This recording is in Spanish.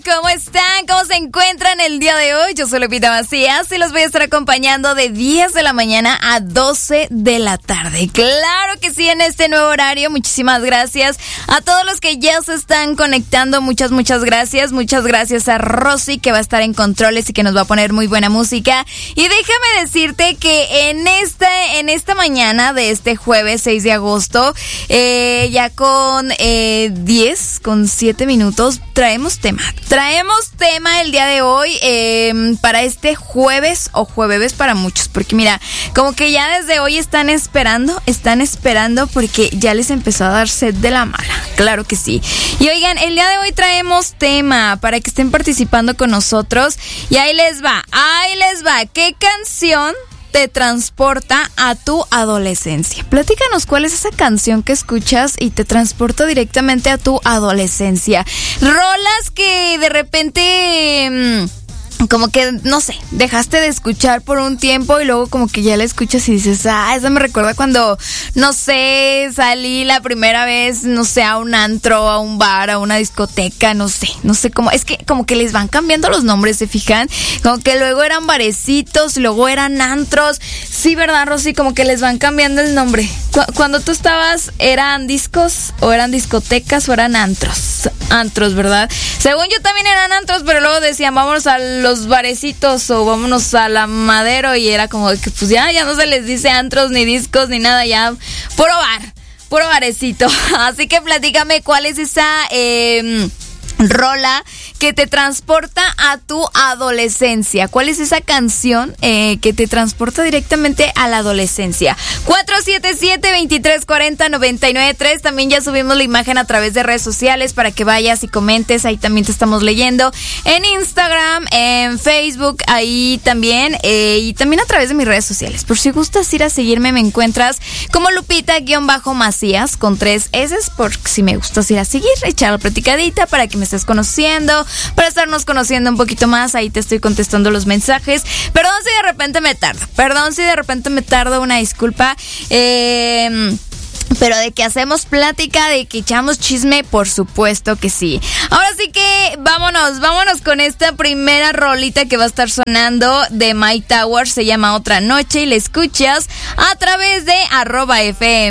¿Cómo están? ¿Cómo se encuentran el día de hoy? Yo soy Lupita Macías y los voy a estar acompañando de 10 de la mañana a 12 de la tarde. Claro que sí, en este nuevo horario. Muchísimas gracias a todos los que ya se están conectando. Muchas gracias. Muchas gracias a Rosy, que va a estar en controles y que nos va a poner muy buena música. Y déjame decirte que en esta mañana de este jueves 6 de agosto, ya con 7 minutos, traemos tema el día de hoy para este jueves o jueves para muchos, porque mira, como que ya desde hoy están esperando porque ya les empezó a dar sed de la mala, claro que sí. Y oigan, el día de hoy traemos tema para que estén participando con nosotros y ahí les va, ¿qué canción te transporta a tu adolescencia? Platícanos cuál es esa canción que escuchas y te transporta directamente a tu adolescencia. Rolas que de repente como que, no sé, dejaste de escuchar por un tiempo y luego como que ya la escuchas y dices, eso me recuerda cuando, no sé, salí la primera vez, no sé, a un antro, a un bar, a una discoteca, no sé cómo, es que como que les van cambiando los nombres, ¿se fijan? Como que luego eran barecitos, luego eran antros, sí, ¿verdad, Rosy? Como que les van cambiando el nombre. Cuando tú estabas, ¿eran discos o eran discotecas o eran antros, ¿verdad? Según yo también eran antros, pero luego decían, vámonos a los barecitos o vámonos a la Madero y era como que pues ya no se les dice antros ni discos ni nada, ya puro barecito. Así que platícame cuál es esa rola que te transporta a tu adolescencia. ¿Cuál es esa canción que te transporta directamente a la adolescencia? 477-2340-993. También ya subimos la imagen a través de redes sociales para que vayas y comentes. Ahí también te estamos leyendo. En Instagram, en Facebook, ahí también. Y también a través de mis redes sociales. Por si gustas ir a seguirme, me encuentras como Lupita-Macías con 3 S. Por si me gustas ir a seguir, echar la platicadita para que me estés conociendo, para estarnos conociendo un poquito más. Ahí te estoy contestando los mensajes. Perdón si de repente me tardo, una disculpa. Pero de que hacemos plática, de que echamos chisme, por supuesto que sí. Ahora sí que vámonos con esta primera rolita que va a estar sonando de Mike Towers. Se llama Otra Noche y la escuchas a través de @FM.